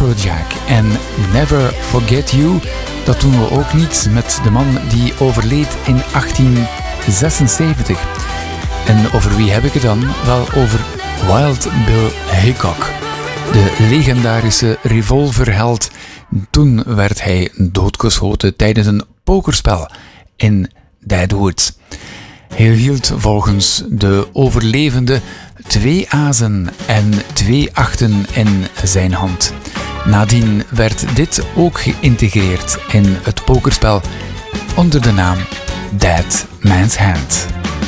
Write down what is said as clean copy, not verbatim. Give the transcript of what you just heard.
Afrojack en Never Forget You. Dat doen we ook niet met de man die overleed in 1876. En over wie heb ik het dan? Wel, over Wild Bill Hickok, de legendarische revolverheld. Toen werd hij doodgeschoten tijdens een pokerspel in Deadwood. Hij hield volgens de overlevende 2 azen en 2 achten in zijn hand. Nadien werd dit ook geïntegreerd in het pokerspel onder de naam Dead Man's Hand.